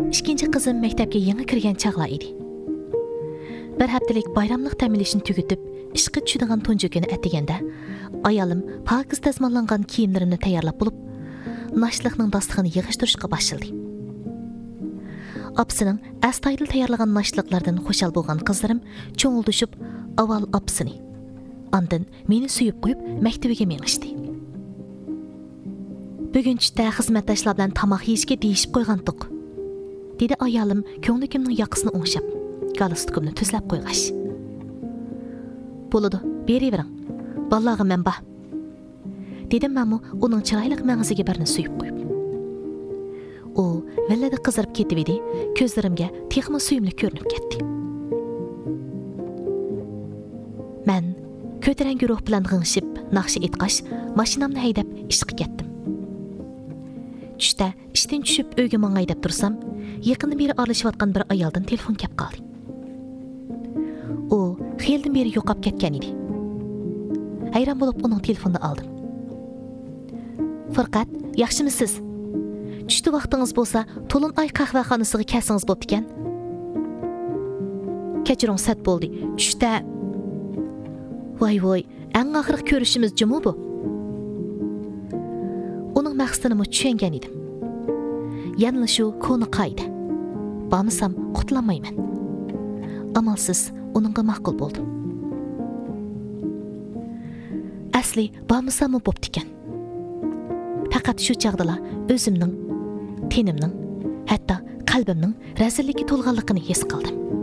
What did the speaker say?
İkinci qızım məktəbə yangi kirgan chaqlar edi. Bir haftalik bayramlıq təminləşini tügütüb, ishqi tushadigan tunji kuni atiganda, ayolim pokiz tazmonlangan kiyimlarimni tayyorlab bo'lib, nashliqning dastig'ini yig'ishtirishga boshladi. Apsining astoydil tayyorlagan nashliqlardan xushal bo'lgan qizlarim cho'ng'ildishib, avval apsini, andin meni suyib qo'yib maktabiga mengishdi. Bugun tushda xizmatdoshlar bilan tamoq yeyishga deyishib qo'ygandik, dedi ayolim ko'nglimning yoqasini o'ngshab, galstukimni tuzlab qo'yg'ash. Bo'ladi, beravering. Vallahi men ba. Dedim menmu uning chiroyli mang'iziga birni suyib qo'yib. U vallada qizarib ketib edi, ko'zlarimga texma suyimli ko'rinib ketdi. Men ko'tarangi ruh bilan g'ingshib, naqshi etqash, mashinamni haydab ishga ketdim. Tushda ishdan tushib uyga mang'aydab tursam, yaqinda beri aralashayotgan bir ayoldan telefon kelib qoldi. U xiyeldan beri yo'qolib ketgan edi. Hayron bo'lib uning telefonini oldim. Furqat, yaxshimisiz? Tushda vaqtingiz bo'lsa, to'lin ay qahvaxonasiga kelsangiz bo'pti ekan. Kechiring, sat bo'ldi. Tushda voy, eng oxirgi ko'rishimiz jumi bu. Uning maqsadini tushungan edim. Yanli shu koni qoida. Bormasam qutlanmayman. Amalsiz uningga ma'qul bo'ldim. Asli bormasam bo'pti ekan. Faqat shu chaqdala o'zimning, tenimning, hatto qalbimning razilligi to'lganligini his qildim.